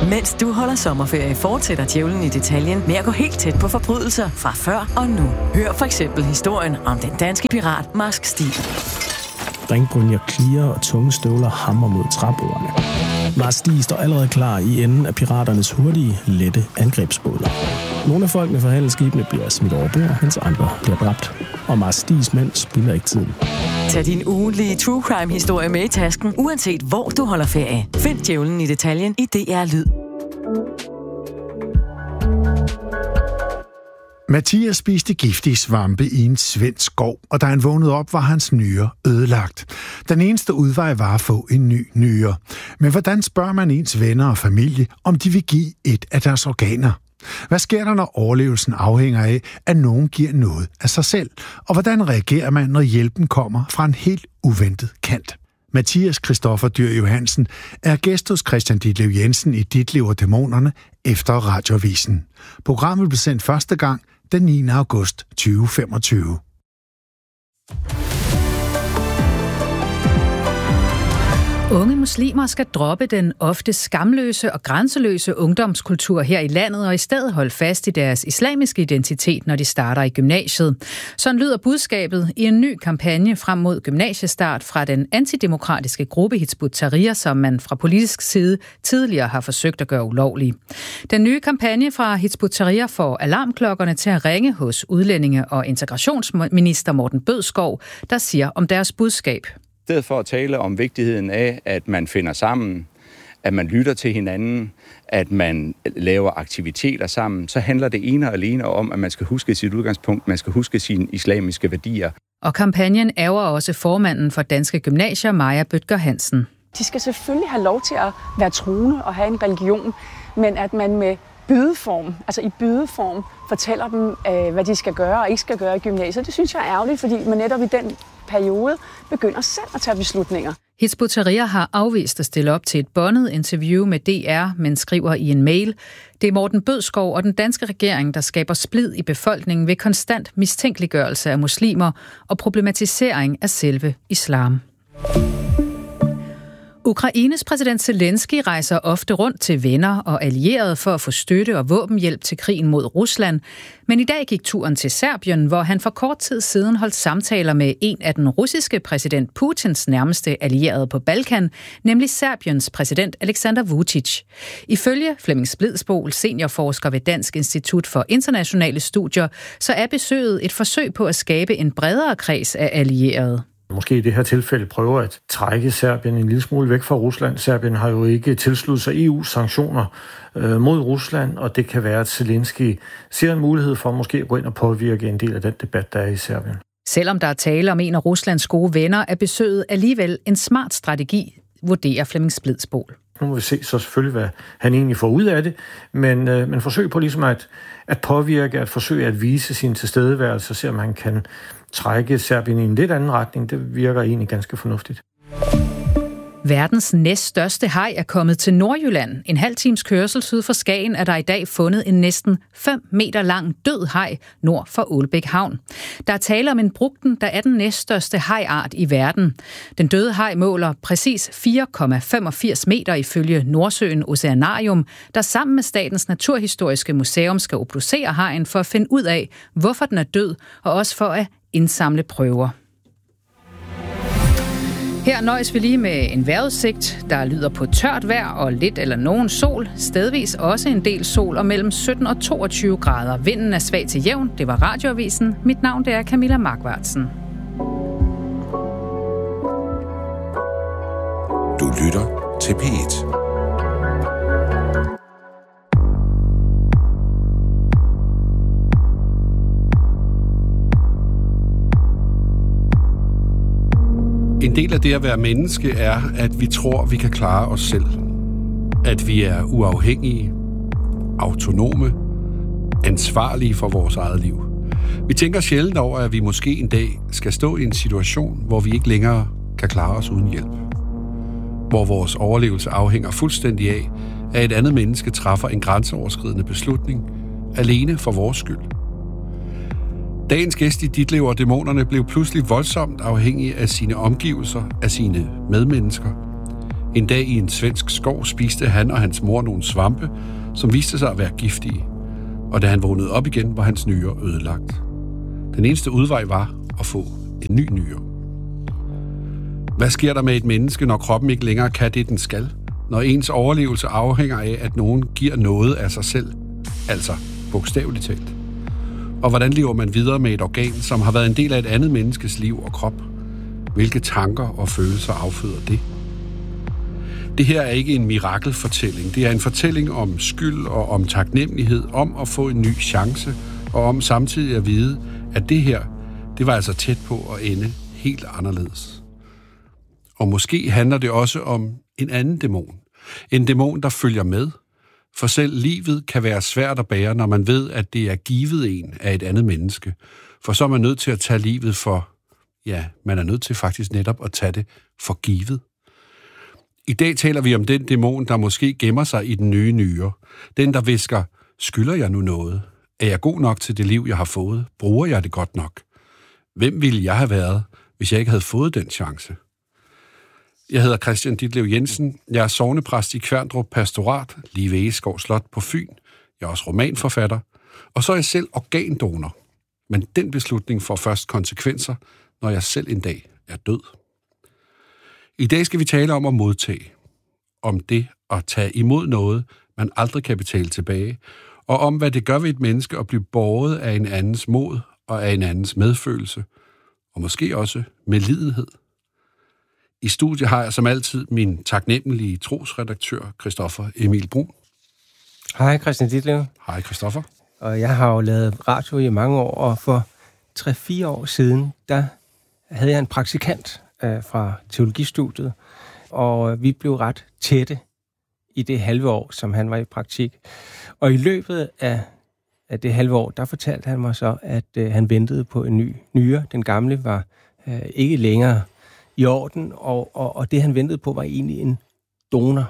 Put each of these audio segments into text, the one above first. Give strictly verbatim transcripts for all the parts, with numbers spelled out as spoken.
Mens du holder sommerferie, fortsætter djævlen i detaljen med at gå helt tæt på forbrydelser fra før og nu. Hør for eksempel historien om den danske pirat Marsk Stig. Drinkbrynjer klirer og tunge støvler hammer mod træbordene. Marsk Stig står allerede klar i enden af piraternes hurtige, lette angrebsbåder. Nogle af folkene fra handelsskibene bliver smidt over bord, mens andre bliver dræbt. Og Marsk Stigs mænd spilder ikke tiden. Tag din ugentlige true crime-historie med i tasken, uanset hvor du holder ferie. Find djævlen i detaljen i D R Lyd. Mathias spiste giftige svampe i en svensk skov, og da han vågnede op, var hans nyre ødelagt. Den eneste udvej var at få en ny nyre. Men hvordan spørger man ens venner og familie, om de vil give et af deres organer? Hvad sker der, når overlevelsen afhænger af, at nogen giver noget af sig selv? Og hvordan reagerer man, når hjælpen kommer fra en helt uventet kant? Mathias Christoffer Dyr Johansen er gæst hos Christian Ditlev Jensen i Ditlev og Dæmonerne efter Radioavisen. Programmet blev sendt første gang den niende august tyve femogtyve. Unge muslimer skal droppe den ofte skamløse og grænseløse ungdomskultur her i landet og i stedet holde fast i deres islamiske identitet, når de starter i gymnasiet. Sådan lyder budskabet i en ny kampagne frem mod gymnasiestart fra den antidemokratiske gruppe Hizb ut-Tahrir, som man fra politisk side tidligere har forsøgt at gøre ulovlig. Den nye kampagne fra Hizb ut-Tahrir får alarmklokkerne til at ringe hos udlændinge- og integrationsminister Morten Bødskov, der siger om deres budskab. I stedet for at tale om vigtigheden af, at man finder sammen, at man lytter til hinanden, at man laver aktiviteter sammen, så handler det ene og alene om, at man skal huske sit udgangspunkt, man skal huske sine islamiske værdier. Og kampagnen ærger også formanden for Danske Gymnasier, Maja Bødker Hansen. De skal selvfølgelig have lov til at være troende og have en religion, men at man med bydeform, altså i bydeform, fortæller dem, hvad de skal gøre og ikke skal gøre i gymnasiet. Det synes jeg er ærgerligt, fordi man netop i den periode begynder selv at tage beslutninger. Hizb ut-Tahrir har afvist at stille op til et båndet interview med D R, men skriver i en mail: Det er Morten Bødskov og den danske regering, der skaber splid i befolkningen ved konstant mistænkeliggørelse af muslimer og problematisering af selve islam. Ukraines præsident Zelensky rejser ofte rundt til venner og allierede for at få støtte og våbenhjælp til krigen mod Rusland. Men i dag gik turen til Serbien, hvor han for kort tid siden holdt samtaler med en af den russiske præsident Putins nærmeste allierede på Balkan, nemlig Serbiens præsident Aleksandar Vučić. Ifølge Flemming Splidsbol, seniorforsker ved Dansk Institut for Internationale Studier, så er besøget et forsøg på at skabe en bredere kreds af allierede. Måske i det her tilfælde prøver at trække Serbien en lille smule væk fra Rusland. Serbien har jo ikke tilsluttet sig E U's sanktioner øh, mod Rusland, og det kan være, at Zelensky ser en mulighed for måske at gå ind og påvirke en del af den debat, der er i Serbien. Selvom der er tale om en af Ruslands gode venner, er besøget alligevel en smart strategi, vurderer Flemming Splidsbol. Nu må vi se så selvfølgelig, hvad han egentlig får ud af det, men, øh, men forsøg på ligesom at, at påvirke, at forsøge at vise sin tilstedeværelse, og se om han kan trække Serbien i en lidt anden retning, det virker egentlig ganske fornuftigt. Verdens næststørste haj er kommet til Nordjylland. En halv times kørsel syd for Skagen er der i dag fundet en næsten fem meter lang død haj nord for Ålbæk Havn. Der er tale om en brugten, der er den næststørste hajart i verden. Den døde haj måler præcis fire komma femogfirs meter ifølge Nordsøen Oceanarium, der sammen med Statens Naturhistoriske Museum skal obducere hajen for at finde ud af, hvorfor den er død, og også for at indsamle prøver. Her nøjes vi lige med en vejrudsigt, der lyder på tørt vejr og lidt eller nogen sol. Stedvis også en del sol og mellem sytten og toogtyve grader. Vinden er svag til jævn. Det var Radioavisen. Mit navn det er Camilla Markvartsen. Du lytter til P et. En del af det at være menneske er, at vi tror, vi kan klare os selv. At vi er uafhængige, autonome, ansvarlige for vores eget liv. Vi tænker sjældent over, at vi måske en dag skal stå i en situation, hvor vi ikke længere kan klare os uden hjælp. Hvor vores overlevelse afhænger fuldstændig af, at et andet menneske træffer en grænseoverskridende beslutning, alene for vores skyld. Dagens gæst i Ditlev og Dæmonerne blev pludselig voldsomt afhængig af sine omgivelser, af sine medmennesker. En dag i en svensk skov spiste han og hans mor nogle svampe, som viste sig at være giftige. Og da han vågnede op igen, var hans nyre ødelagt. Den eneste udvej var at få en ny nyre. Hvad sker der med et menneske, når kroppen ikke længere kan det, den skal? Når ens overlevelse afhænger af, at nogen giver noget af sig selv, altså bogstaveligt talt. Og hvordan lever man videre med et organ, som har været en del af et andet menneskes liv og krop? Hvilke tanker og følelser afføder det? Det her er ikke en mirakelfortælling. Det er en fortælling om skyld og om taknemmelighed, om at få en ny chance, og om samtidig at vide, at det her, det var altså tæt på at ende helt anderledes. Og måske handler det også om en anden dæmon. En dæmon, der følger med. For selv livet kan være svært at bære, når man ved, at det er givet en af et andet menneske. For så er man nødt til at tage livet for, ja, man er nødt til faktisk netop at tage det for givet. I dag taler vi om den dæmon, der måske gemmer sig i den nye nyre. Den, der hvisker, skylder jeg nu noget? Er jeg god nok til det liv, jeg har fået? Bruger jeg det godt nok? Hvem ville jeg have været, hvis jeg ikke havde fået den chance? Jeg hedder Christian Ditlev Jensen. Jeg er sognepræst i Kværndrup Pastorat, lige ved Egeskov Slot på Fyn. Jeg er også romanforfatter. Og så er jeg selv organdonor. Men den beslutning får først konsekvenser, når jeg selv en dag er død. I dag skal vi tale om at modtage. Om det at tage imod noget, man aldrig kan betale tilbage. Og om, hvad det gør ved et menneske at blive båret af en andens mod og af en andens medfølelse. Og måske også med lidenhed. I studiet har jeg som altid min taknemmelige trosredaktør, Christoffer Emil Brun. Hej Christian Ditlev. Hej Christoffer. Og jeg har jo lavet radio i mange år, og for tre-fire år siden, der havde jeg en praktikant øh, fra teologistudiet, og vi blev ret tætte i det halve år, som han var i praktik. Og i løbet af, af det halve år, der fortalte han mig så, at øh, han ventede på en ny nyre. Den gamle var øh, ikke længere i orden, og, og, og det han ventede på var egentlig en donor.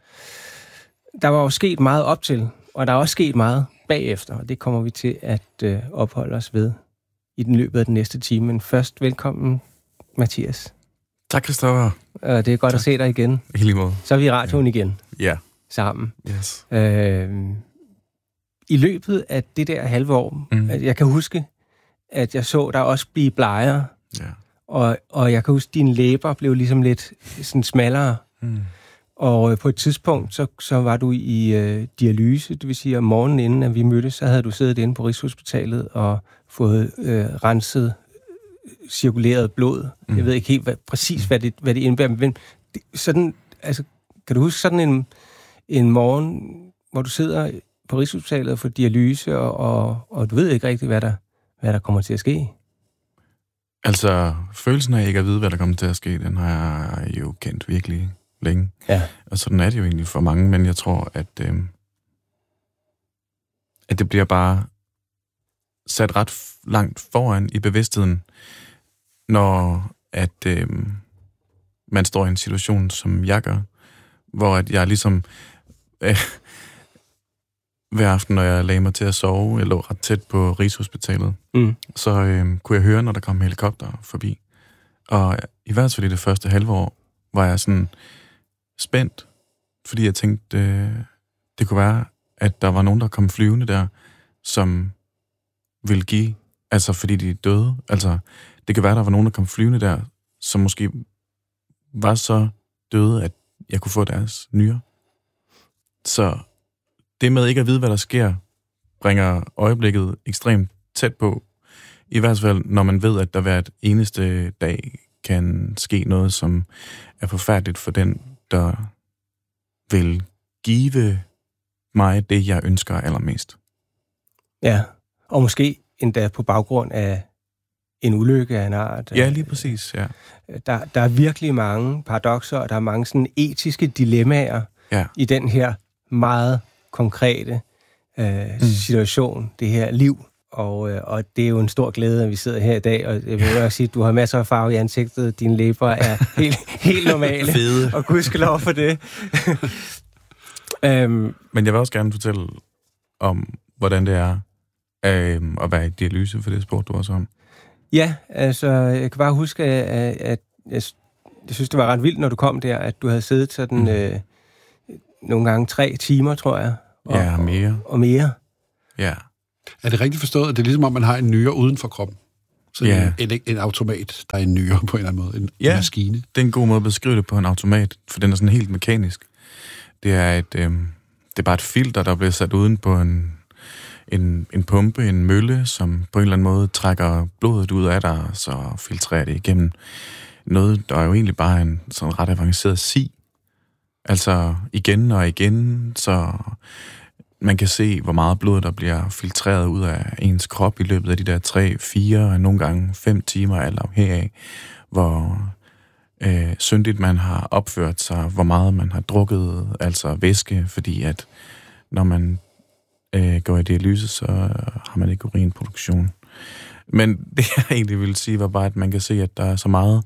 Der var jo sket meget op til, og der er også sket meget bagefter, og det kommer vi til at øh, opholde os ved i den løbet af den næste time. Men først velkommen, Mathias. Tak, Christoffer. Øh, det er godt tak. At se dig igen. I lige måde. Så er vi i radioen ja. igen. Ja. Sammen. Yes. Øh, I løbet af det der halve år, mm. jeg kan huske, at jeg så dig også blive blegere, ja. og, og jeg kan huske, at dine læber blev ligesom lidt sådan smallere. Mm. Og på et tidspunkt, så, så var du i øh, dialyse, det vil sige, om morgenen inden, at vi mødtes, så havde du siddet inde på Rigshospitalet og fået øh, renset, cirkuleret blod. Mm. Jeg ved ikke helt hvad, præcis, hvad det, hvad det indebærer, men det, sådan, altså, kan du huske sådan en, en morgen, hvor du sidder på Rigshospitalet og får dialyse, og, og, og du ved ikke rigtig, hvad der, hvad der kommer til at ske? Altså, følelsen af ikke at vide, hvad der kommer til at ske, den har jeg jo kendt virkelig længe. Ja. Og sådan er det jo egentlig for mange, men jeg tror, at, øh, at det bliver bare sat ret langt foran i bevidstheden, når at øh, man står i en situation, som jeg gør, hvor at jeg ligesom øh, hver aften, når jeg lagde mig til at sove, jeg lå ret tæt på Rigshospitalet, mm. så øh, kunne jeg høre, når der kom helikopter forbi. Og i hvert fald i det første halve år, var jeg sådan spændt, fordi jeg tænkte, øh, det kunne være, at der var nogen, der kom flyvende der, som ville give, altså fordi de døde. Altså, det kan være, der var nogen, der kom flyvende der, som måske var så døde, at jeg kunne få deres nyre. Så det med ikke at vide, hvad der sker, bringer øjeblikket ekstremt tæt på. I hvert fald, når man ved, at der hver eneste dag kan ske noget, som er forfærdeligt for den, der vil give mig det, jeg ønsker allermest. Ja, og måske endda på baggrund af en ulykke af en art. Ja, lige præcis, ja. Der, der er virkelig mange paradokser, og der er mange sådan etiske dilemmaer ja. i den her meget konkrete øh, mm. situation, det her liv. Og, øh, og det er jo en stor glæde, at vi sidder her i dag, og jeg vil også sige, at du har masser af farve i ansigtet, dine læber er helt, helt normale. Fede. Og gudskelov for det. um, Men jeg vil også gerne fortælle om, hvordan det er um, at være i dialyse, for det spurgte du også om. Ja, altså, jeg kan bare huske, at, at jeg jeg synes, det var ret vildt, når du kom der, at du havde siddet sådan mm. øh, nogle gange tre timer, tror jeg. Og, ja, mere. Og, og mere. Ja. Er det rigtigt forstået, at det er ligesom, om man har en nyre uden for kroppen? Så ja. en, en, en automat, der er en nyre på en eller anden måde, en, ja, en maskine. det er en god måde at beskrive det på en automat, for den er sådan helt mekanisk. Det er et, øh, det er bare et filter, der bliver sat uden på en, en, en pumpe, en mølle, som på en eller anden måde trækker blodet ud af dig, og så filtrerer det igennem noget, der er jo egentlig bare en sådan ret avanceret si. Altså igen og igen, så man kan se, hvor meget blod, der bliver filtreret ud af ens krop i løbet af de der tre, fire, nogle gange fem timer, alt afhængig af, hvor øh, syndigt man har opført sig, hvor meget man har drukket, altså væske, fordi at når man øh, går i dialyse, så har man ikke urinproduktion. Men det, jeg egentlig ville sige, var bare, at man kan se, at der er så meget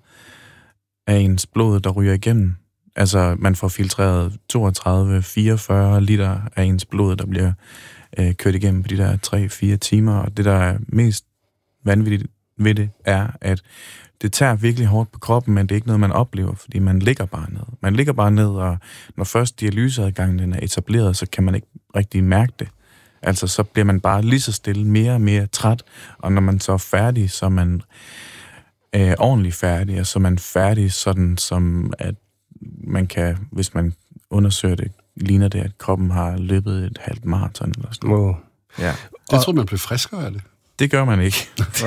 af ens blod, der ryger igennem. Altså, man får filtreret toogtredive til fireogfyrre liter af ens blod, der bliver øh, kørt igennem på de der tre fire timer. Og det, der er mest vanvittigt ved det, er, at det tager virkelig hårdt på kroppen, men det er ikke noget, man oplever, fordi man ligger bare ned. Man ligger bare ned, og når først dialyseadgangen den er etableret, så kan man ikke rigtig mærke det. Altså, så bliver man bare lige så stille, mere og mere træt, og når man så er færdig, så er man øh, ordentligt færdig, og så er man færdig sådan, som at man kan, hvis man undersøger det, ligner det, at kroppen har løbet et halvt maraton eller sådan noget. Wow. Ja. Jeg tror, man bliver friskere af det. Det gør man ikke. altså,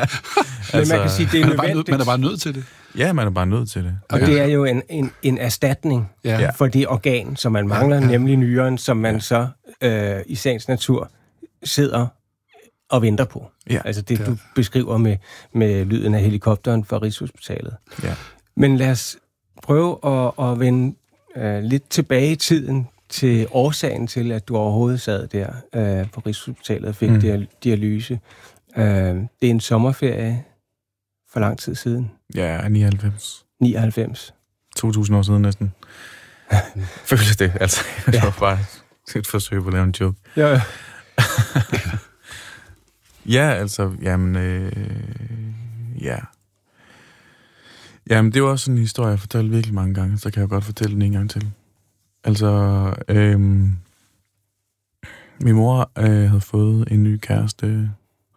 men man kan sige, det er man, er nødvendigt. bare, man er bare nødt til det. Ja, man er bare nødt til det. Og ja. det er jo en, en, en erstatning ja. for det organ, som man mangler, ja, ja. nemlig nyren, som man ja. så øh, i sagens natur sidder og venter på. Ja. Altså det, ja. du beskriver med, med lyden af helikopteren fra Rigshospitalet. Ja. Men lad os prøve at, at vende øh, lidt tilbage i tiden til årsagen til, at du overhovedet sad der øh, på Rigshospitalet og fik mm. dialyse. Øh, det er en sommerferie for lang tid siden. Ja, nioghalvfems. nioghalvfems. to tusind år siden næsten. Føles det, altså. Det Ja. var bare et forsøg på at lave en joke. Ja, ja. Ja, altså, jamen, øh, ja. Jamen, det var også en historie, jeg fortalte virkelig mange gange, så kan jeg godt fortælle den en gang til. Altså, øh, min mor øh, havde fået en ny kæreste,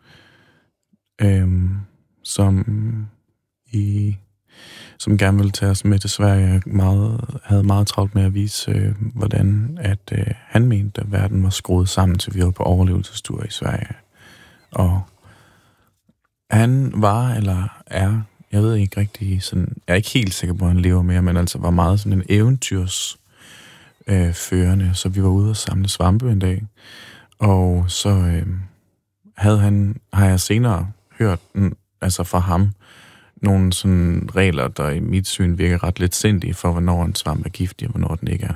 øh, som i som gerne ville tage os med til Sverige, meget, havde meget travlt med at vise, øh, hvordan at øh, han mente, at verden var skruet sammen, til vi var på overlevelsestur i Sverige. Og han var, eller er, jeg ved ikke rigtig, sådan, jeg er ikke helt sikker på, at han lever mere, men altså var meget sådan en eventyrs øh, førende, så vi var ude og samle svampe en dag, og så øh, havde han, har jeg senere hørt, altså fra ham, nogle sådan regler, der i mit syn virker ret lidt sindige for, hvornår en svamp er giftig, og hvornår den ikke er.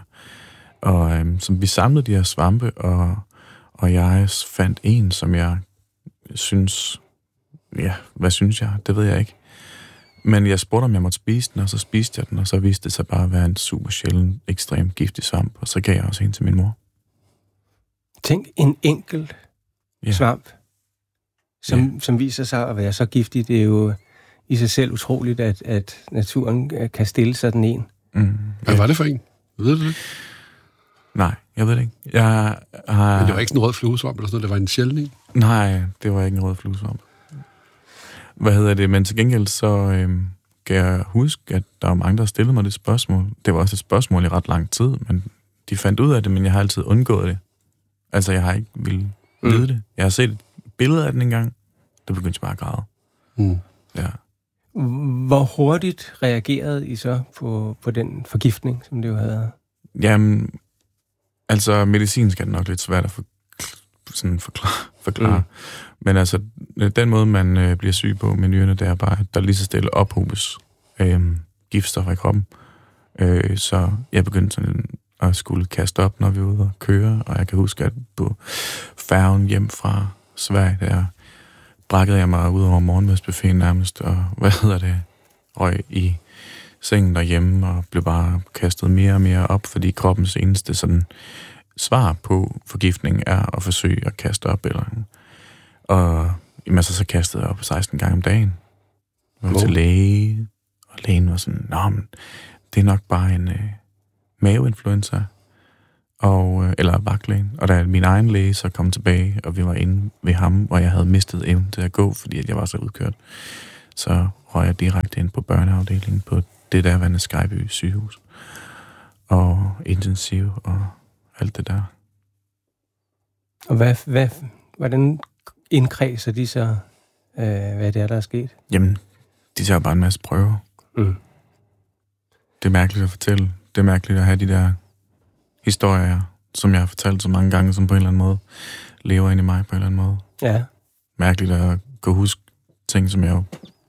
Og øhm, så vi samlede de her svampe, og, og jeg fandt en, som jeg synes... Ja, hvad synes jeg? Det ved jeg ikke. Men jeg spurgte, om jeg måtte spise den, og så spiste jeg den, og så viste det sig bare at være en super sjælden, ekstremt giftig svamp, og så gav jeg også en til min mor. Tænk, en enkelt ja. svamp, som, ja. som viser sig at være så giftig. Det er jo i sig selv utroligt, at, at naturen kan stille sådan en. Mm. Hvad var det for en? Ved du det? Nej, jeg ved det ikke. Jeg har... Men det var ikke sådan en rød fluesvamp eller sådan noget, det var en sjældning? Nej, det var ikke en rød fluesvamp. Hvad hedder det? Men til gengæld så øhm, kan jeg huske, at der var mange, der stillede mig det spørgsmål. Det var også et spørgsmål i ret lang tid, men de fandt ud af det, men jeg har altid undgået det. Altså, jeg har ikke ville vide mm. det. Jeg har set et billede af den engang, der begyndte bare at græde. Mm. Ja. Hvor hurtigt reagerede I så på, på den forgiftning, som det jo havde? Jamen, altså medicinsk er det nok lidt svært at for, sådan forklare. forklare. Mm. Men altså, den måde, man øh, bliver syg på med nyrerne, det er bare, at der lige så stille ophobes øh, giftstoffer i kroppen. Øh, så jeg begyndte sådan at skulle kaste op, når vi var ude og køre, og jeg kan huske, at på færgen hjem fra Sverige, der brækkede jeg mig ud over morgenmadsbuffeten nærmest, og hvad hedder det, røg i sengen derhjemme, og blev bare kastet mere og mere op, fordi kroppens eneste sådan svar på forgiftning er at forsøge at kaste op, eller og jamen, så, så kastede jeg op seksten gange om dagen. Jeg var oh. til læge, Og lægen var sådan, nå, men det er nok bare en øh, maveinfluenza, og, øh, eller vagtlægen. Og da min egen læge så kom tilbage, og vi var inde ved ham, og jeg havde mistet evnen til at gå, fordi at jeg var så udkørt, så røg jeg direkte ind på børneafdelingen på det der vandet Skyby sygehus. Og intensiv og alt det der. Og hvad, hvad, hvordan indkredser de så, øh, hvad det er, der er sket? Jamen, de tager bare en masse prøver. Mm. Det er mærkeligt at fortælle. Det er mærkeligt at have de der historier, som jeg har fortalt så mange gange, som på en eller anden måde lever ind i mig på en eller anden måde. Ja. Mærkeligt at kunne huske ting, som jeg jo...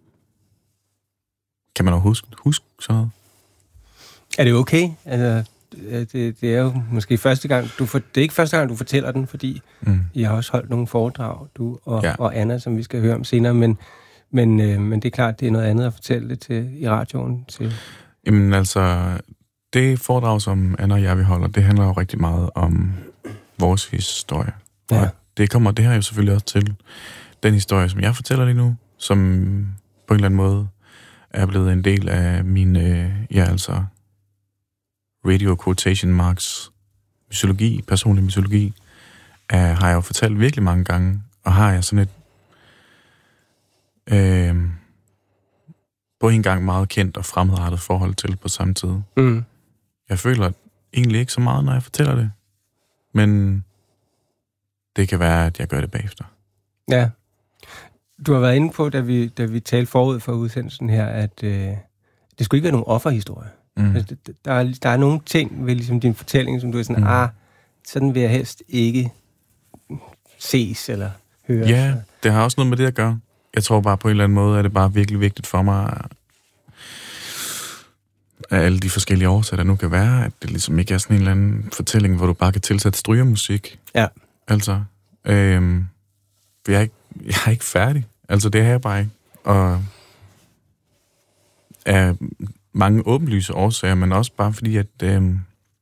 Kan man jo huske, huske sådan noget? Er det okay? Altså, det, det er jo måske første gang, du for, det er ikke første gang, du fortæller den, fordi mm. I har også holdt nogle foredrag, du og, ja. og Anna, som vi skal høre om senere, men, men, øh, men det er klart, det er noget andet at fortælle det til i radioen. Til. Jamen altså, det foredrag, som Anna og jeg vi holder, det handler jo rigtig meget om vores historie. Ja. Og det kommer det her jo selvfølgelig også til. Den historie, som jeg fortæller lige nu, som på en eller anden måde er blevet en del af min, øh, ja altså, radio quotation marks mytologi, personlig mytologi, øh, har jeg jo fortalt virkelig mange gange, og har jeg sådan et øh, på en gang meget kendt og fremmedartet forhold til på samme tid. Mm. Jeg føler egentlig ikke så meget, når jeg fortæller det, men det kan være, at jeg gør det bagefter. Ja. Du har været inde på, da vi, da vi talte forud for udsendelsen her, at øh, det skulle ikke være nogen offerhistorie. Mm. Altså, der, er, der er nogle ting ved ligesom din fortælling, som du er sådan, mm. ah, sådan vil jeg helst ikke ses eller høre. Ja, det har også noget med det at gøre. Jeg tror bare på en eller anden måde, at det bare er virkelig vigtigt for mig, af alle de forskellige årsager, der nu kan være, at det ligesom ikke er sådan en eller anden fortælling, hvor du bare kan tilsætte strygermusik. Ja. Altså, øhm, jeg, er ikke, jeg er ikke færdig. Altså, det er jeg bare ikke. Og af mange åbenlyse årsager, men også bare fordi, at øhm,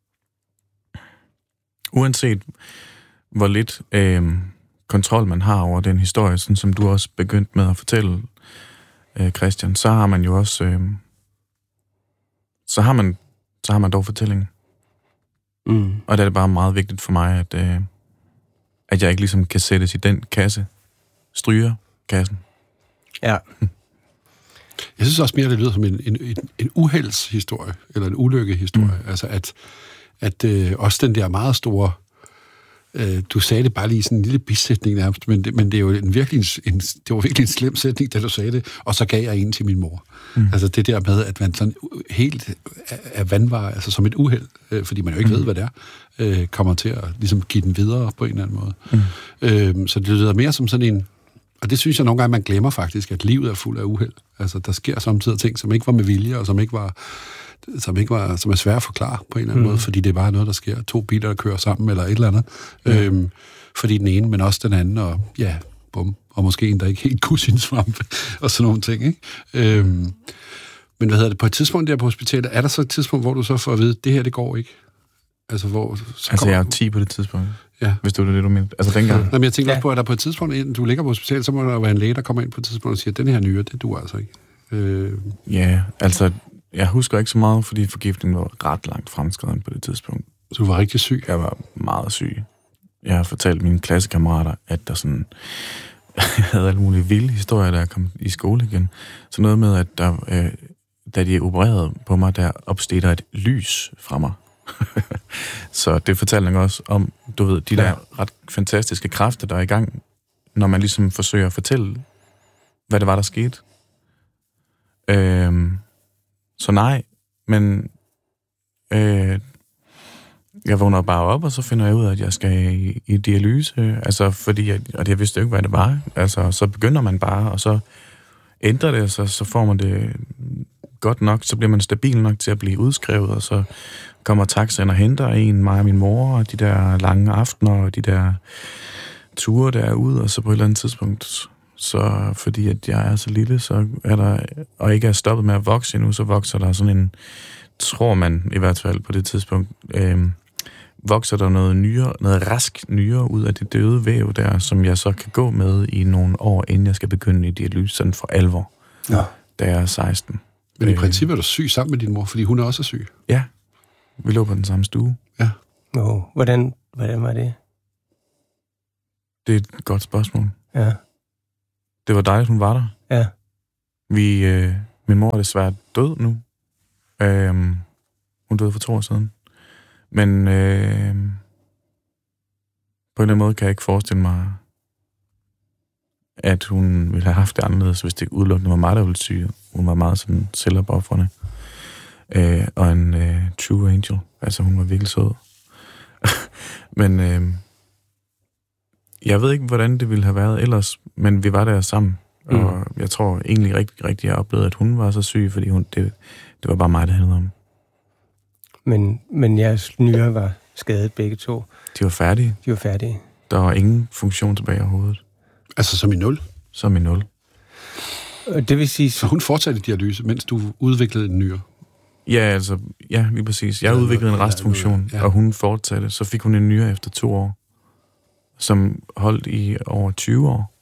uanset hvor lidt øhm, kontrol man har over den historie, sådan som du også begyndte med at fortælle, øh, Christian, så har man jo også øhm, så har man så har man dog fortællingen. Mm. Og der er det bare meget vigtigt for mig, at øh, at jeg ikke ligesom kan sættes i den kasse, strygerkassen. Ja. Jeg synes også mere, det lyder som en, en, en, en uheldshistorie, eller en ulykkehistorie. Mm. Altså, at, at øh, også den der meget store... Øh, du sagde det bare lige i sådan en lille bisætning nærmest, men det, men det er jo en virkelig en, det var virkelig en slem sætning, da du sagde det, og så gav jeg en til min mor. Mm. Altså det der med, at man sådan helt er vandvare, altså som et uheld, øh, fordi man jo ikke mm. ved, hvad det er, øh, kommer til at ligesom give den videre på en eller anden måde. Mm. Øh, så det lyder mere som sådan en... Og det synes jeg nogle gange, man glemmer faktisk, at livet er fuld af uheld. Altså, der sker samtidig ting, som ikke var med vilje, og som ikke var, som ikke var, som er svært at forklare på en eller anden mm. måde, fordi det er bare noget, der sker. To biler, der kører sammen, eller et eller andet. Mm. Øhm, fordi den ene, men også den anden, og ja, bum. Og måske en, der ikke helt kunne sin svampe, og sådan nogle ting, ikke? Øhm, men hvad hedder det? På et tidspunkt der på hospitalet, er der så et tidspunkt, hvor du så får at vide, det her, det går ikke? Altså, hvor... Altså, jeg er ti på det tidspunkt. Ja. Hvis det var det, du mente. Altså dengang. Ja. Jamen, jeg tænker ja. også på, at der på et tidspunkt, inden du ligger på hospitalet, så må der være en læge, der kommer ind på et tidspunkt og siger, den her nyre, det duer altså ikke. Øh... Ja, altså, jeg husker ikke så meget, fordi forgiftningen var ret langt fremskreden på det tidspunkt. Så du var rigtig syg? Jeg var meget syg. Jeg har fortalt mine klassekammerater, at der sådan... jeg havde alle mulige vilde historier, da jeg kom i skole igen. Så noget med, at der, øh, da de opererede på mig, der opsteg der et lys fra mig. Så det fortæller nok også om, du ved, de ja. der ret fantastiske kræfter, der er i gang, når man ligesom forsøger at fortælle, hvad det var, der skete. Øhm, så nej, men øh, jeg vågner bare op, og så finder jeg ud af, at jeg skal i, i dialyse, altså fordi, jeg, og jeg vidste jo ikke, hvad det var. Altså, så begynder man bare, og så ændrer det, så, så får man det godt nok, så bliver man stabil nok til at blive udskrevet, og så kommer taxaen og henter en, mig og min mor, og de der lange aftener, og de der ture, der er ude, og så på et eller andet tidspunkt, så fordi at jeg er så lille, så er der, og ikke er stoppet med at vokse endnu, så vokser der sådan en, tror man i hvert fald på det tidspunkt, øh, vokser der noget nyere, noget rask nyere ud af det døde væv der, som jeg så kan gå med i nogle år, inden jeg skal begynde i dialyse, sådan for alvor, ja. Da jeg er seksten. Men i øh, princippet er du syg sammen med din mor, fordi hun er også syg. Ja, vi lå på den samme stue. Ja. Oh, hvordan, hvordan var det? Det er et godt spørgsmål. Ja. Det var dejligt, hun var der. Ja. Vi, øh, min mor er desværre død nu. Øh, hun døde for to år siden. Men øh, på en eller anden måde kan jeg ikke forestille mig, at hun ville have haft det anderledes, hvis det udelukkende var mig, der ville syge. Hun var meget sådan selvopofrende. Øh, og en øh, true angel. Altså, hun var virkelig sød. Men øh, jeg ved ikke, hvordan det ville have været ellers, men vi var der sammen. Mm. Og jeg tror egentlig rigtig, rigtig, jeg oplevede, at hun var så syg, fordi hun, det, det var bare mig, det handlede om. Men, men jeres nyrer var skadet begge to? De var færdige. De var færdige. Der var ingen funktion tilbage overhovedet. Altså som i nul? Som i nul. Det vil sige... Så hun fortsatte dialyse, mens du udviklede en nyre? Ja, altså, ja, lige præcis. Jeg udviklede en restfunktion, ja. Og hun fortsatte. Så fik hun en nyre efter to år, som holdt i over tyve år.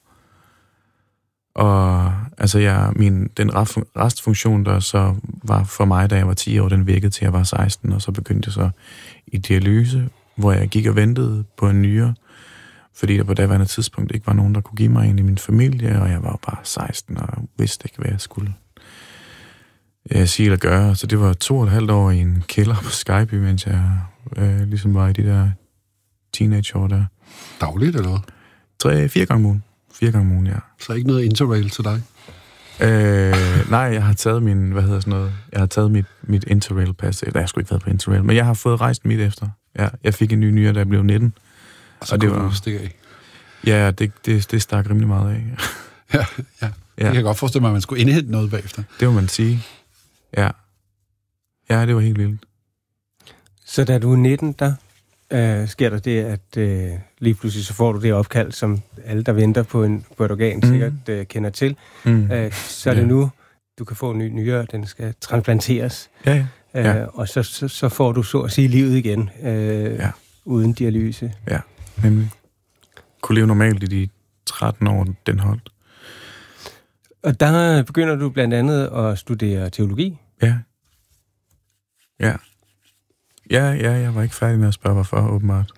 Og altså, jeg, min, den restfunktion, der så var for mig, da jeg var ti år, den virkede til, jeg var seksten, og så begyndte jeg så i dialyse, hvor jeg gik og ventede på en nyre, fordi der på daværende tidspunkt ikke var nogen, der kunne give mig en i min familie, og jeg var bare seksten og vidste ikke, hvad jeg skulle jeg sige eller gøre. Så det var to og et halvt år i en kælder på Skype, mens jeg øh, ligesom var i de der teenageår der. Dagligt, eller hvad? Tre, fire gange om ugen. Fire gange om ugen, ja. Så ikke noget interrail til dig? Øh, nej, jeg har taget min, hvad hedder sådan noget, jeg har taget mit, mit interrail-pas, eller jeg skulle ikke været på interrail, men jeg har fået rejst mit efter. Ja, jeg fik en ny nyre, da jeg blev nitten. Og så og det var stikke af? Ja, det, det, det stak rimelig meget af. ja, ja. ja. Jeg kan godt forestille mig, at man skulle indhente noget bagefter. Det må man sige. Ja. Ja, det var helt vildt. Så da du er nitten, der øh, sker der det, at øh, lige pludselig så får du det opkald, som alle, der venter på, en, på et organ, mm. sikkert øh, kender til. Mm. Øh, så er det ja. nu, du kan få en ny nyre, den skal transplanteres. Ja, ja. Ja. Øh, og så, så, så får du så at sige livet igen, øh, ja. uden dialyse. Ja, nemlig. Kunne leve normalt i de tretten år, den holdt. Og der begynder du blandt andet at studere teologi. Ja. Ja. Ja, ja, jeg var ikke færdig med at spørge, hvorfor, åbenbart.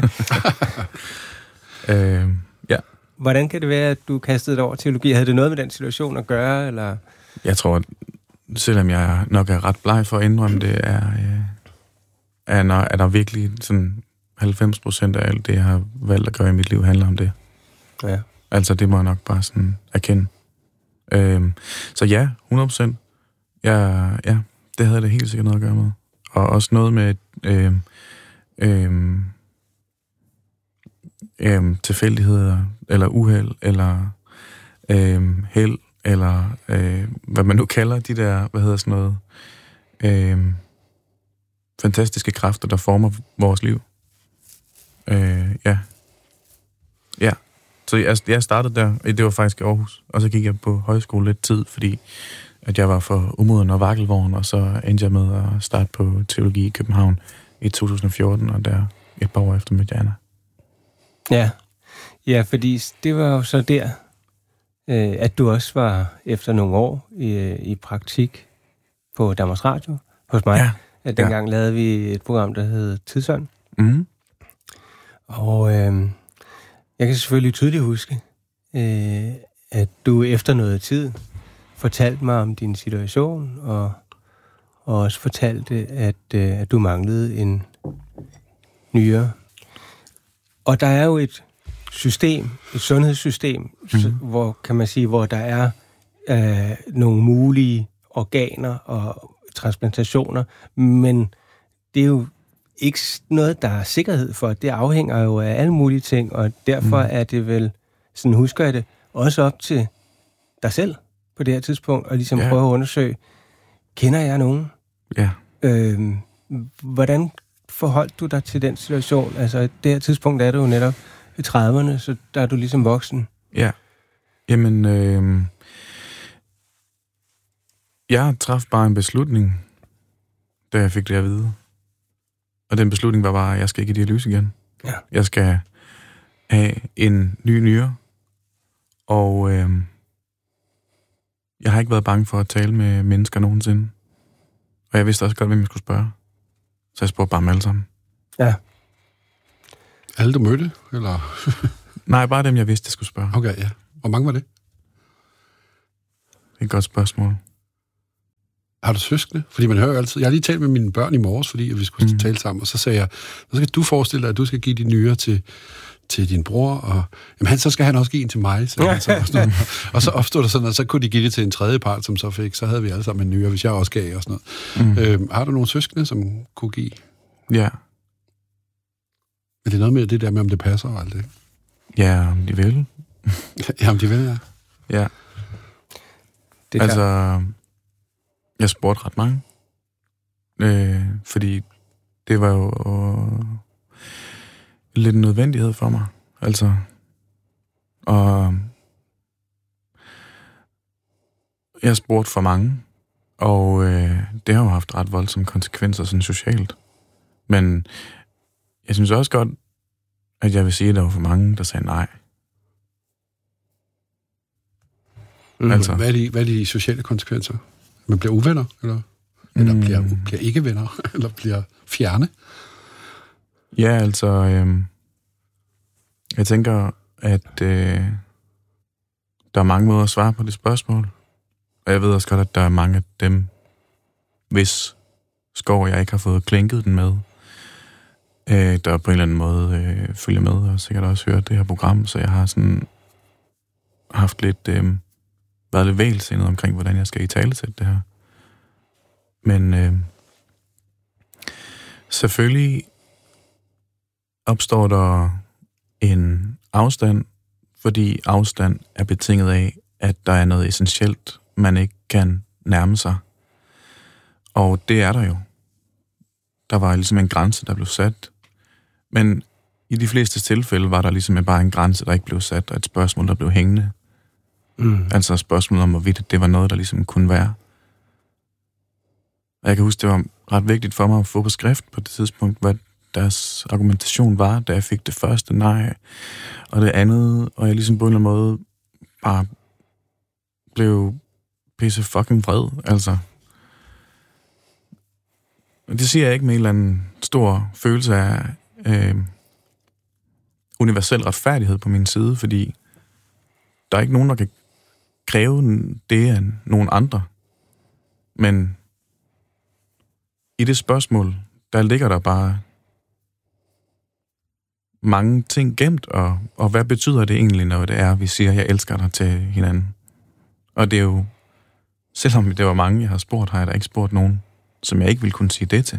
øh, ja. Hvordan kan det være, at du kastede dig over teologi? Havde det noget med den situation at gøre, eller? Jeg tror, at selvom jeg nok er ret bleg for at indrømme det, er, øh, er, når, er der virkelig sådan halvfems procent af alt det, jeg har valgt at gøre i mit liv, handler om det. Ja. Altså, det må jeg nok bare sådan erkende. Øhm, så ja, hundrede procent. Ja, ja, det havde det helt sikkert noget at gøre med. Og også noget med øhm, øhm, øhm, tilfældigheder, eller uheld, eller øhm, held, eller øh, hvad man nu kalder de der, hvad hedder sådan noget, øhm, fantastiske kræfter, der former vores liv. Øh, ja. Ja. Så jeg, jeg startede der, det var faktisk i Aarhus, og så gik jeg på højskole lidt tid, fordi at jeg var for umoden og vakkelvogn, og så endte jeg med at starte på teologi i København i to tusind og fjorten, og der et par år efter mødte Anna. Ja, ja, fordi det var jo så der, øh, at du også var efter nogle år i, i praktik på Danmarks Radio hos mig. Ja. At dengang ja. lavede vi et program, der hed Tidsånd. Mm. Og øh, jeg kan selvfølgelig tydeligt huske, øh, at du efter noget tid fortalte mig om din situation, og, og også fortalte, at, øh, at du manglede en nyre. Og der er jo et system, et sundhedssystem, mm. så, hvor kan man sige, hvor der er øh, nogle mulige organer og transplantationer, men det er jo ikke noget, der er sikkerhed for. Det afhænger jo af alle mulige ting, og derfor mm. er det vel, sådan husker jeg det, også op til dig selv på det her tidspunkt, og ligesom ja. prøve at undersøge, kender jeg nogen? Ja. Øhm, hvordan forholdt du dig til den situation? Altså, det her tidspunkt er du jo netop i trediverne, så der er du ligesom voksen. Ja. Jamen, øh, jeg traf bare en beslutning, da jeg fik det at vide. Og den beslutning var bare, at jeg skal ikke i dialyse igen. Ja. Jeg skal have en ny nyre. Og, øh, jeg har ikke været bange for at tale med mennesker nogensinde. Og jeg vidste også godt, hvem jeg skulle spørge. Så jeg spurgte bare dem alle sammen. Ja. Alle, du mødte, eller? Nej, bare dem, jeg vidste, jeg skulle spørge. Okay, ja. Hvor mange var det? Det er et godt spørgsmål. Har du søskende? Fordi man hører jo altid... Jeg har lige talt med mine børn i morges, fordi vi skulle mm. tale sammen, og så sagde jeg, så skal du forestille dig, at du skal give de nyere til, til din bror, og jamen, han, så skal han også give en til mig. Så, han, så, og, sådan, og så opstod der sådan, og så kunne de give det til en tredje part, som så fik. Så havde vi alle sammen en nyere, hvis jeg også gav og sådan noget. Mm. Øhm, har du nogle søskende, som kunne give? Ja. Men det er noget med det der med, om det passer og alt det. Ja, om de vil. Ja, om de vil, ja. Ja. Det altså, jeg spurgte ret mange. Øh, fordi det var jo øh, lidt en nødvendighed for mig. Altså, og jeg spurgte for mange, og øh, det har jo haft ret voldsomme konsekvenser sådan socialt. Men jeg synes også godt, at jeg vil sige, at der var for mange, der sagde nej. Mm. Altså. Hvad, er de, hvad er de sociale konsekvenser? Man bliver uvenner, eller, eller mm. bliver, bliver ikke venner, eller bliver fjerne? Ja, altså, øh, jeg tænker, at øh, der er mange måder at svare på det spørgsmål. Og jeg ved også godt, at der er mange af dem, hvis skår jeg ikke har fået klinket den med, øh, der på en eller anden måde øh, følger med, og sikkert også hørt det her program, så jeg har sådan haft lidt... Øh, været lidt vælsindet omkring, hvordan jeg skal i tale til det her. Men øh, selvfølgelig opstår der en afstand, fordi afstand er betinget af, at der er noget essentielt, man ikke kan nærme sig. Og det er der jo. Der var ligesom en grænse, der blev sat. Men i de fleste tilfælde var der ligesom bare en grænse, der ikke blev sat, og et spørgsmål, der blev hængende. Mm. Altså spørgsmålet om, hvorvidt det var noget, der ligesom kunne være. Og jeg kan huske, det var ret vigtigt for mig at få på skrift på det tidspunkt, hvad deres argumentation var, da jeg fik det første nej, og det andet, og jeg ligesom på en eller anden måde bare blev pisse fucking vred, altså. Og det siger jeg ikke med en eller anden stor følelse af øh, universel retfærdighed på min side, fordi der er ikke nogen, der kan kræve det af nogen andre. Men i det spørgsmål, der ligger der bare mange ting gemt, og, og hvad betyder det egentlig, når det er, vi siger, jeg elsker dig til hinanden? Og det er jo, selvom det var mange, jeg har spurgt, har jeg da ikke spurgt nogen, som jeg ikke ville kunne sige det til.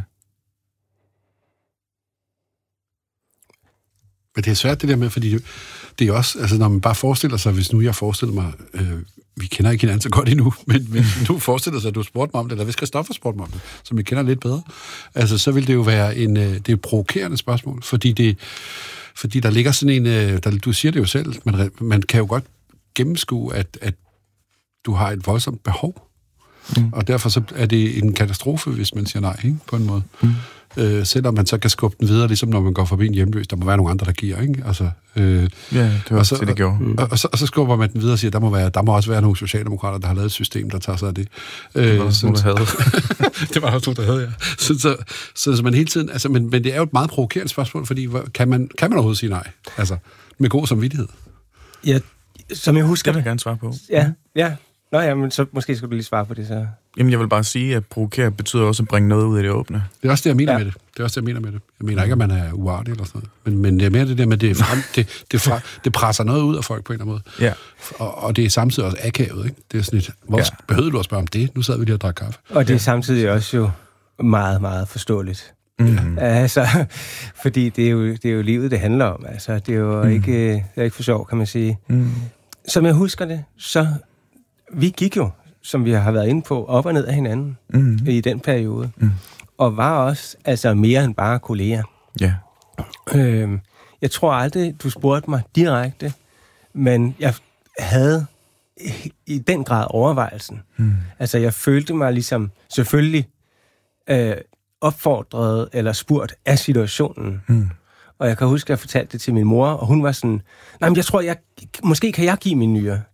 Men det er svært det der med, fordi det er også, altså når man bare forestiller sig, hvis nu jeg forestiller mig, øh, vi kender ikke hinanden så godt endnu, men, men nu forestiller sig, at du spurgte mig om det, eller hvis Christoffer spurgte mig om det, som vi kender lidt bedre, altså så vil det jo være en, øh, det er et provokerende spørgsmål, fordi det, fordi der ligger sådan en, øh, der, du siger det jo selv, man, man kan jo godt gennemskue, at, at du har et voldsomt behov, mm. og derfor så er det en katastrofe, hvis man siger nej, ikke? På en måde. Mm. Øh, selvom man så kan skubbe den videre, ligesom når man går forbi en hjemløs. Der må være nogle andre, der giver, ikke? Altså, øh, ja, det var også det, det gjorde. Og, og, og, så, og så skubber man den videre og siger, der må, være, der må også være nogle socialdemokrater, der har lavet et system, der tager sig af det. Øh, det var også nogen, der havde. Det var også nogen, der havde, ja. Så, så, så, så man hele tiden... Altså, men, men det er jo et meget provokerende spørgsmål, fordi kan man, kan man overhovedet sige nej? Altså, med god samvittighed? Ja, som jeg husker... Det vil jeg gerne svare på. Ja, ja. Nå ja, men så måske skal du lige svare på det, så... Jamen, jeg vil bare sige, at provokere betyder også at bringe noget ud af det åbne. Det er også det, jeg mener ja. med det. Det er også det, jeg mener med det. Jeg mener ikke, at man er uartig eller sådan noget. Men, men det er mere det der med, det, frem, det, det, fra, det presser noget ud af folk på en eller anden måde. Ja. Og, og det er samtidig også akavet, ikke? Det er sådan et, hvor ja. behøvede du at spørge om det? Nu sad vi lige og drak kaffe. Og det er samtidig også jo meget, meget forståeligt. Mm-hmm. Altså, fordi det er, jo, det er jo livet, det handler om. Altså, det er jo mm. ikke, det er ikke for sjov, kan man sige. Mm. Som jeg husker det, så vi gik jo, som vi har været inde på, op og ned af hinanden mm. i den periode. Mm. Og var også altså mere end bare kolleger. Ja. Øhm, jeg tror aldrig, du spurgte mig direkte, men jeg havde i den grad overvejelsen. Mm. Altså, jeg følte mig ligesom selvfølgelig øh, opfordret eller spurgt af situationen. Mm. Og jeg kan huske, at jeg fortalte det til min mor, og hun var sådan, nej, men jeg tror, jeg, måske kan jeg give min nyre.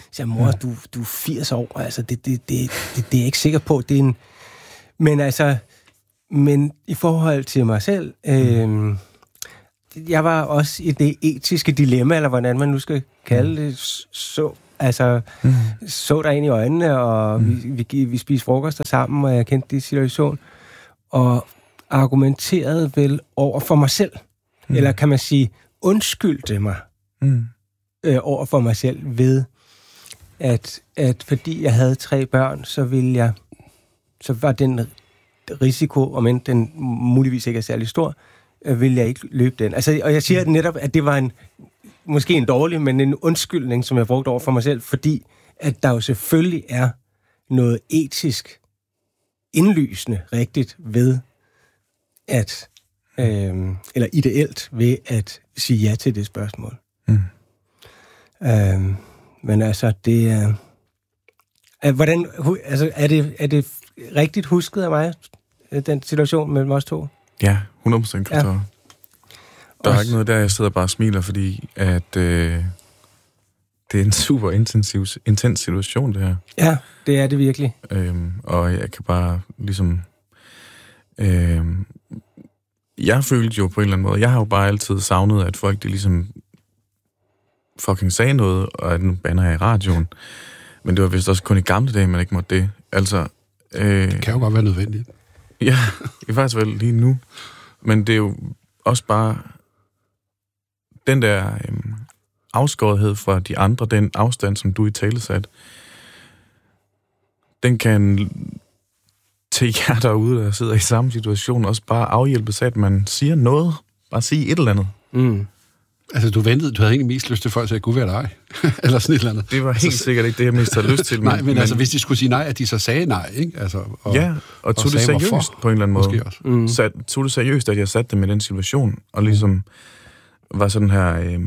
siger, mor, du, du er firs år, altså, det, det, det, det, det er jeg ikke sikker på. Det er en... Men altså, men i forhold til mig selv, øh, jeg var også i det etiske dilemma, eller hvordan man nu skal kalde det, så, altså, mm. så der ind i øjnene, og mm. vi, vi, vi spiste frokoster sammen, og jeg kendte de situation, og argumenterede vel over for mig selv, mm. eller kan man sige, undskyldte mig mm. øh, over for mig selv ved, at, at fordi jeg havde tre børn, så ville jeg, så var den risiko, om end den muligvis ikke er særlig stor, øh, ville jeg ikke løbe den. Altså, og jeg siger mm. netop, at det var en, måske en dårlig, men en undskyldning, som jeg brugte over for mig selv, fordi at der jo selvfølgelig er noget etisk indlysende rigtigt ved at, øh, eller ideelt ved at sige ja til det spørgsmål. Mm. Øh, men altså, det er... Øh, hvordan, altså, er det, er det rigtigt husket af mig, den situation mellem os to? Ja, hundrede procent, Christoffer. Ja. Der er Også... ikke noget der, jeg sidder bare og smiler, fordi at øh, det er en super intensiv, intens situation, det her. Ja, det er det virkelig. Øhm, og jeg kan bare ligesom... Øh, jeg følte jo på en eller anden måde, jeg har jo bare altid savnet, at folk de ligesom fucking sagde noget, og at nu bander jeg i radioen. Men det var vist også kun i gamle dage, man ikke måtte det. Altså... Øh, det kan jo godt være nødvendigt. Ja, i faktisk vel lige nu. Men det er jo også bare den der øh, afskårethed fra de andre, den afstand, som du i tale sat, den kan til jer derude, der sidder i samme situation, også bare afhjælpe sig, at man siger noget. Bare sige et eller andet. Mm. Altså, du ventede, du havde egentlig mest lyst til folk, så jeg kunne være dig. Eller sådan et eller andet. Det var helt altså, sikkert ikke det, jeg mest havde lyst til. Nej, men, men altså, hvis de skulle sige nej, at de så sagde nej, ikke? Altså, og, ja, og, og tog det seriøst hvorfor, på en eller anden måde. Mm. Sat, tog det seriøst, at jeg satte dem i den situation, og ligesom var sådan her... Øh,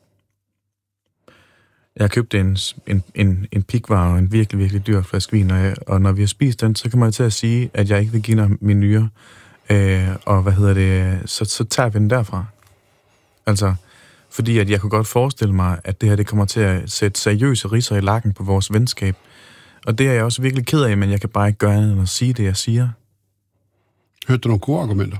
jeg købte en, en, en, en pikvare og en virkelig, virkelig dyr flaske vin, og, jeg, og når vi har spist den, så kan man til at sige, at jeg ikke vil give dig min nyre. Øh, og hvad hedder det? Så, så tager vi den derfra. Altså... Fordi at jeg kunne godt forestille mig, at det her det kommer til at sætte seriøse ridser i lakken på vores venskab. Og det er jeg også virkelig ked af, men jeg kan bare ikke gøre andet end at sige det, jeg siger. Hørte du nogle gode argumenter?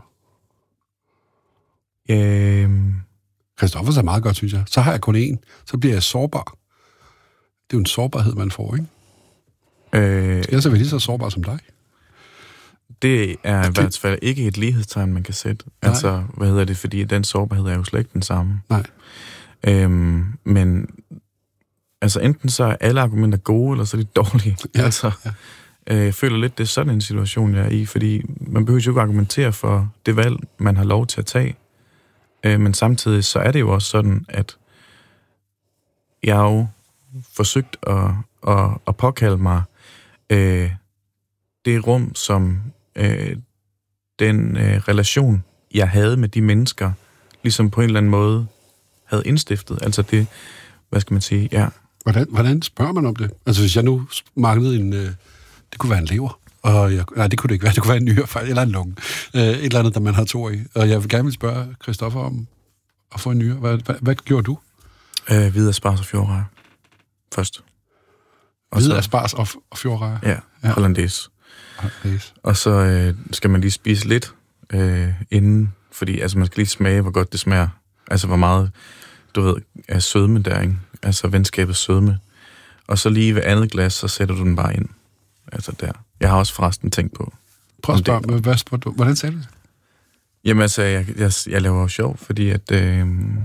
Øhm... Christoffer er meget godt, synes jeg. Så har jeg kun én. Så bliver jeg sårbar. Det er jo en sårbarhed, man får, ikke? Øh... Skal jeg så være lige så sårbar som dig? Det er i hvert fald ikke et lighedstegn, man kan sætte. Nej. Altså, hvad hedder det? Fordi den sårbarhed er jo slet ikke den samme. Nej. Øhm, men altså, enten så er alle argumenter gode, eller så er de dårlige. Ja. Altså, ja. øh, jeg føler lidt, det er sådan en situation, jeg er i, fordi man behøver jo ikke argumentere for det valg, man har lov til at tage. Øh, men samtidig så er det jo også sådan, at jeg har jo forsøgt at, at, at påkalde mig øh, det rum, som øh, den øh, relation, jeg havde med de mennesker, ligesom på en eller anden måde havde indstiftet. Altså det, hvad skal man sige, ja. Hvordan, hvordan spørger man om det? Altså hvis jeg nu manglede en, øh, det kunne være en lever, og jeg, nej, det kunne det ikke være, det kunne være en nyrefejl, eller en lunge, øh, et eller andet, der man har to i. Og jeg vil gerne vil spørge Christoffer om at få en nyre. Hvad, hvad, hvad gjorde du? Øh, Hvide Asparges og fjordrejer. Først. Hvide Asparges og, og fjordrejer? Ja, ja. Hollandaise. Og så øh, skal man lige spise lidt øh, inden, fordi altså, man skal lige smage, hvor godt det smager. Altså, hvor meget, du ved, er sødme der, ikke? Altså, venskabets sødme. Og så lige ved andet glas, så sætter du den bare ind. Altså, der. Jeg har også forresten tænkt på... Prøv at spørge mig, hvad spurgte du? Hvordan sagde du det? Jamen, altså, jeg, jeg, jeg laver jo sjov, fordi at... Øh, mm.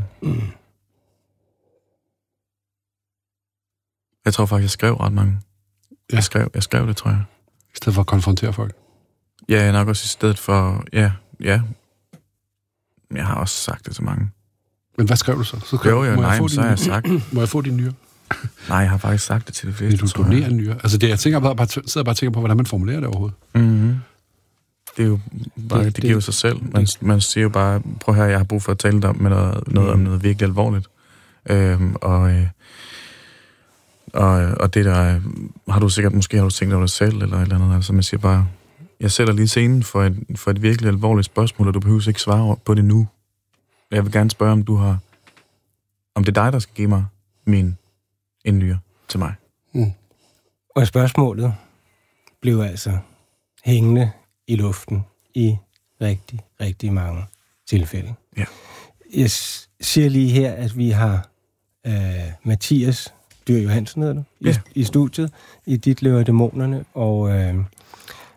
Jeg tror faktisk, jeg skrev ret mange. Ja. Jeg, skrev, jeg skrev det, tror jeg. I stedet for at konfrontere folk? Ja, nok også i stedet for... Ja, ja. Jeg har også sagt det til mange. Men hvad skrev du så? så skrev, jo, jo, nej, så har jeg sagt... Må jeg få din nyre? Nej, jeg har faktisk sagt det til det fleste. Vil du donere en nyre? Altså, det, jeg tænker bare, bare, sidder bare og tænker på, hvordan man formulerer det overhovedet. Mm-hmm. Det er jo bare... Det, det, det giver jo sig selv. Man, man siger jo bare, prøv her, jeg har brug for at tale dig med noget, noget mm. om noget virkelig alvorligt. Øhm, og... Øh, Og, og det der, har du sikkert, måske har du tænkt over det selv, eller et eller andet, altså man siger bare, jeg sætter lige scenen for et, for et virkelig alvorligt spørgsmål, og du behøver ikke svare på det nu. Jeg vil gerne spørge, om du har, om det er dig, der skal give mig min en nyre til mig. Mm. Og spørgsmålet blev altså hængende i luften i rigtig, rigtig mange tilfælde. Ja. Jeg siger lige her, at vi har øh, Mathias Dyhr Johansen hedder du, ja. i, i studiet, i Dit Løver Dæmonerne, og øh,